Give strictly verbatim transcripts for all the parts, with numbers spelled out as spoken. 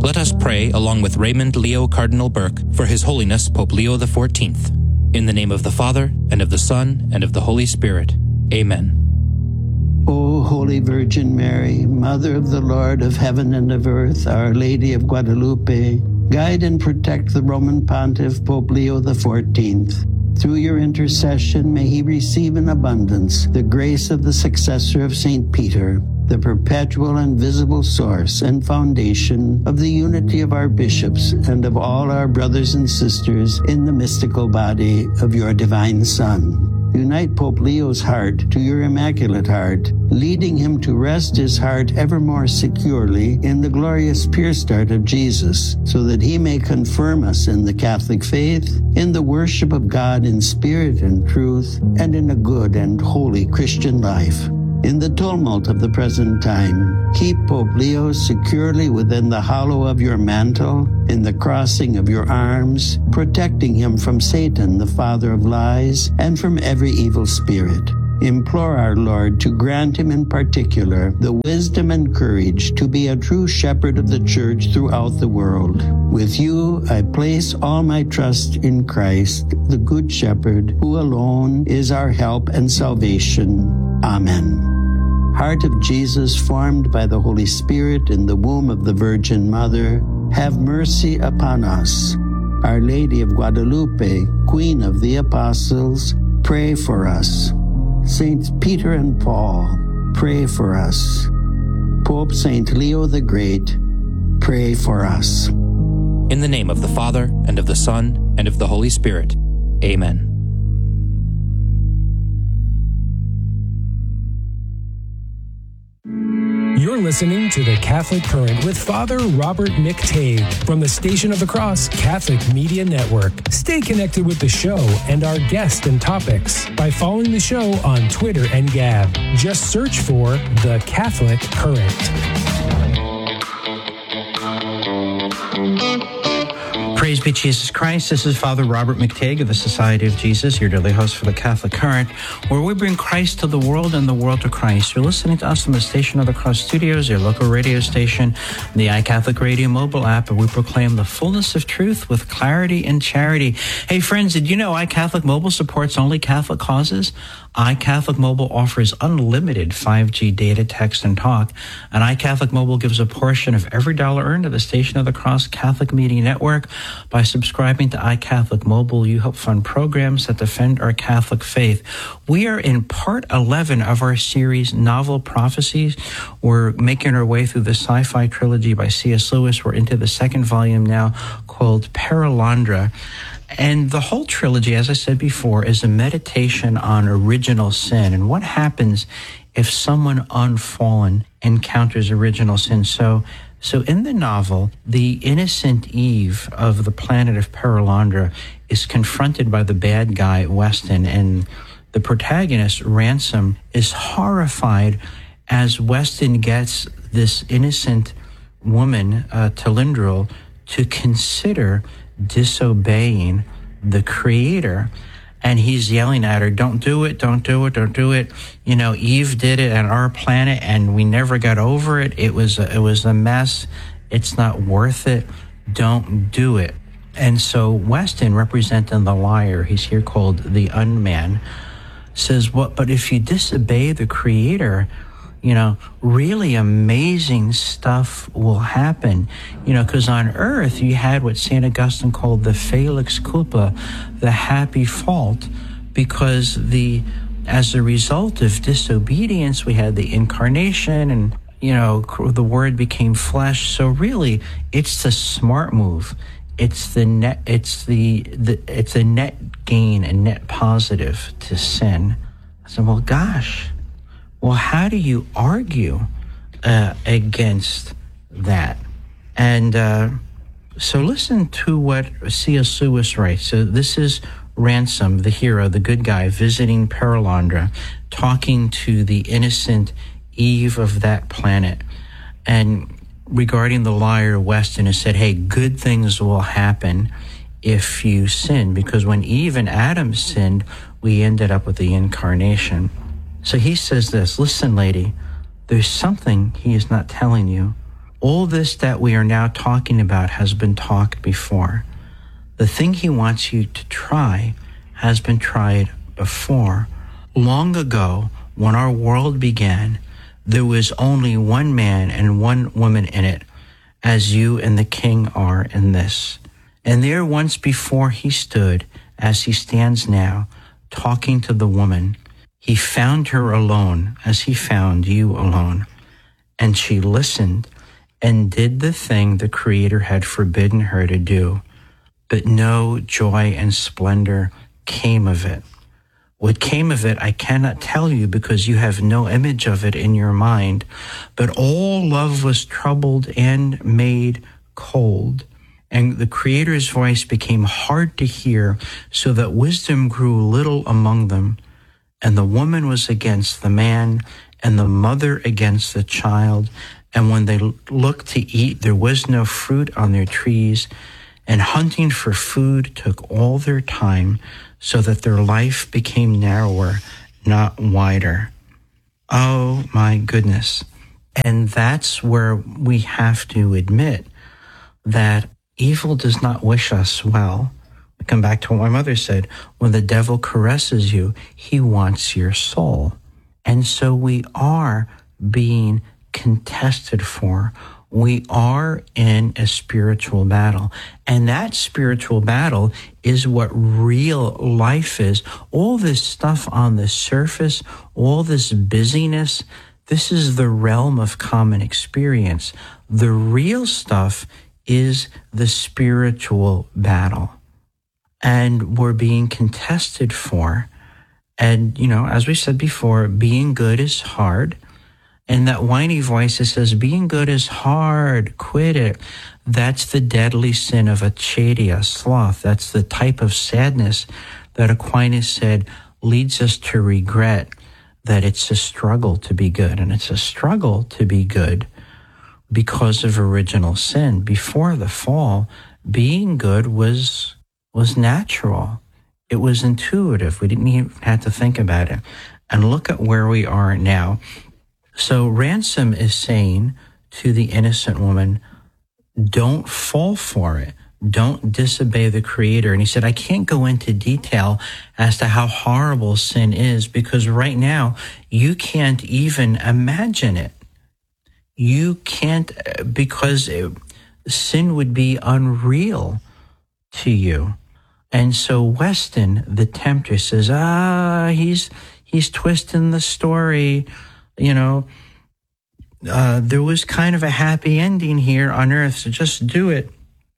Let us pray along with Raymond Leo Cardinal Burke for His Holiness Pope Leo the fourteenth. In the name of the Father, and of the Son, and of the Holy Spirit. Amen. O Holy Virgin Mary, Mother of the Lord of heaven and of earth, Our Lady of Guadalupe, guide and protect the Roman Pontiff Pope Leo the fourteenth. Through your intercession, may he receive in abundance the grace of the successor of Saint Peter, the perpetual and visible source and foundation of the unity of our bishops and of all our brothers and sisters in the mystical body of your divine Son. Unite Pope Leo's heart to your Immaculate Heart, leading him to rest his heart ever more securely in the glorious pierced heart of Jesus, so that he may confirm us in the Catholic faith, in the worship of God in spirit and truth, and in a good and holy Christian life. In the tumult of the present time, keep Pope Leo securely within the hollow of your mantle, in the crossing of your arms, protecting him from Satan, the father of lies, and from every evil spirit. Implore our Lord to grant him in particular the wisdom and courage to be a true shepherd of the Church throughout the world. With you, I place all my trust in Christ, the Good Shepherd, who alone is our help and salvation. Amen. Heart of Jesus, formed by the Holy Spirit in the womb of the Virgin Mother, have mercy upon us. Our Lady of Guadalupe, Queen of the Apostles, pray for us. Saints Peter and Paul, pray for us. Pope Saint Leo the Great, pray for us. In the name of the Father, and of the Son, and of the Holy Spirit. Amen. You're listening to The Catholic Current with Father Robert McTague from the Station of the Cross Catholic Media Network. Stay connected with the show and our guests and topics by following the show on Twitter and Gab. Just search for The Catholic Current. Praise be Jesus Christ. This is Father Robert McTague of the Society of Jesus, your daily host for the Catholic Current, where we bring Christ to the world and the world to Christ. You're listening to us on the Station of the Cross Studios, your local radio station, the iCatholic Radio mobile app, and we proclaim the fullness of truth with clarity and charity. Hey friends, did you know iCatholic Mobile supports only Catholic causes? iCatholic Mobile offers unlimited five G data, text, and talk, and iCatholic Mobile gives a portion of every dollar earned to the Station of the Cross Catholic Media Network. By subscribing to iCatholic Mobile, you help fund programs that defend our Catholic faith. We are in part eleven of our series, Novel Prophecies. We're making our way through the sci-fi trilogy by C S Lewis. We're into the second volume now, called Perelandra. And the whole trilogy, as I said before, is a meditation on original sin and what happens if someone unfallen encounters original sin. So, so in the novel, the innocent Eve of the planet of Perelandra is confronted by the bad guy, Weston, and the protagonist, Ransom, is horrified as Weston gets this innocent woman, uh, Talindril, to consider disobeying the Creator. And he's yelling at her, don't do it, don't do it, don't do it. You know, Eve did it on our planet and we never got over it. It was a, it was a mess. It's not worth it. Don't do it. And so Weston, representing the liar, he's here called the Unman, says, what, but if you disobey the Creator, you know, really amazing stuff will happen. You know, because on earth you had what Saint Augustine called the felix culpa, the happy fault, because the as a result of disobedience we had the incarnation, and you know, the Word became flesh. So really, it's the smart move. It's the net. It's the, the it's a net gain, a net positive to sin. I said, well, gosh. Well, how do you argue uh, against that? And uh, so listen to what C S Lewis writes. So this is Ransom, the hero, the good guy, visiting Perelandra, talking to the innocent Eve of that planet. And regarding the liar, Weston has said, hey, good things will happen if you sin, because when Eve and Adam sinned, we ended up with the incarnation. So he says this, listen, lady, there's something he is not telling you. All this that we are now talking about has been talked before. The thing he wants you to try has been tried before. Long ago, when our world began, there was only one man and one woman in it, as you and the king are in this. And there once before he stood, as he stands now, talking to the woman. He found her alone, as he found you alone. And she listened and did the thing the Creator had forbidden her to do. But no joy and splendor came of it. What came of it, I cannot tell you because you have no image of it in your mind. But all love was troubled and made cold. And the Creator's voice became hard to hear, so that wisdom grew little among them. And the woman was against the man, and the mother against the child. And when they looked to eat, there was no fruit on their trees. And hunting for food took all their time, so that their life became narrower, not wider. Oh, my goodness. And that's where we have to admit that evil does not wish us well. I come back to what my mother said. When the devil caresses you, he wants your soul. And so we are being contested for. We are in a spiritual battle. And that spiritual battle is what real life is. All this stuff on the surface, all this busyness, this is the realm of common experience. The real stuff is the spiritual battle. And we're being contested for. And, you know, as we said before, being good is hard. And that whiny voice that says, being good is hard, quit it. That's the deadly sin of acedia, sloth. That's the type of sadness that Aquinas said leads us to regret that it's a struggle to be good. And it's a struggle to be good because of original sin. Before the fall, being good was was natural. It was intuitive. We didn't even have to think about it. And look at where we are now. So Ransom is saying to the innocent woman, don't fall for it. Don't disobey the Creator. And he said, I can't go into detail as to how horrible sin is because right now you can't even imagine it. You can't, because it, sin would be unreal to you. And so Weston, the tempter, says, ah, he's he's twisting the story. You know, uh, there was kind of a happy ending here on earth, so just do it.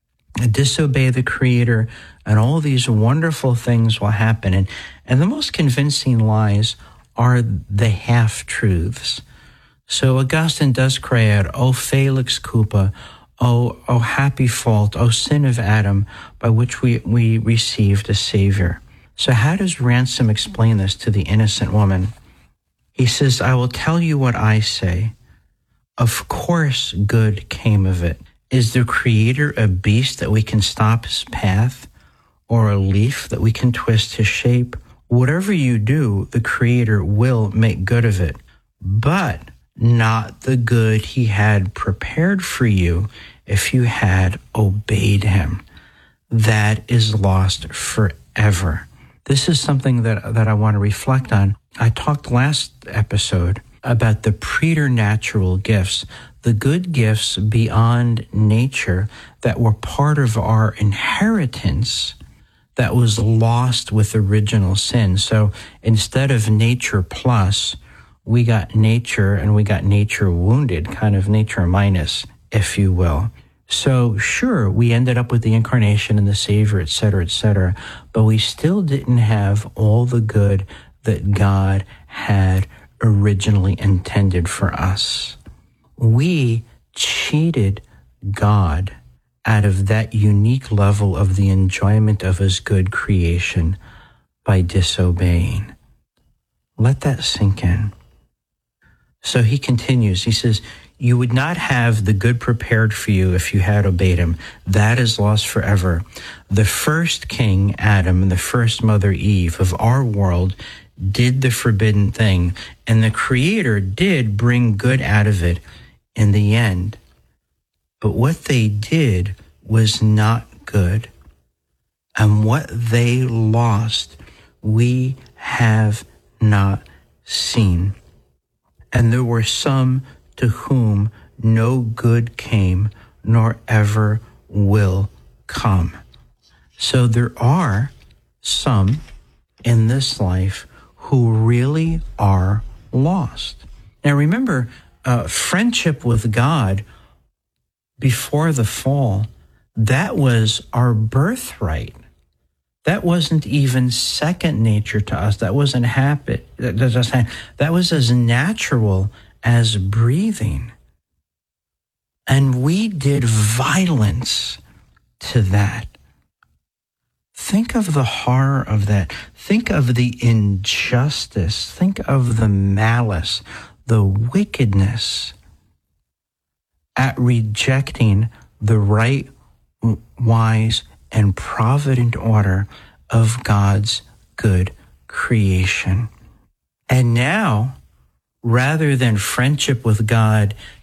Disobey the Creator, and all these wonderful things will happen. And, and the most convincing lies are the half-truths. So Augustine does cry out, O Felix culpa, O, O happy fault, O sin of Adam, by which we, we received a Savior. So how does Ransom explain this to the innocent woman? He says, I will tell you what I say. Of course good came of it. Is the Creator a beast that we can stop his path, or a leaf that we can twist his shape? Whatever you do, the Creator will make good of it, but not the good he had prepared for you if you had obeyed him. That is lost forever. This is something that, that I want to reflect on. I talked last episode about the preternatural gifts, the good gifts beyond nature that were part of our inheritance that was lost with original sin. So instead of nature plus, we got nature and we got nature wounded, kind of nature minus, if you will. So sure, we ended up with the incarnation and the Savior, et cetera, et cetera, but we still didn't have all the good that God had originally intended for us. We cheated God out of that unique level of the enjoyment of his good creation by disobeying. Let that sink in. So he continues, he says, you would not have the good prepared for you if you had obeyed him. That is lost forever. The first king, Adam, and the first mother, Eve, of our world did the forbidden thing, and the Creator did bring good out of it in the end. But what they did was not good. And what they lost, we have not seen. And there were some to whom no good came, nor ever will come. So there are some in this life who really are lost. Now remember, uh, friendship with God before the fall, that was our birthright. That wasn't even second nature to us. That wasn't habit. That was as natural as breathing. And we did violence to that. Think of the horror of that. Think of the injustice. Think of the malice, the wickedness at rejecting the right, wise, and provident order of God's good creation. And now, rather than friendship with God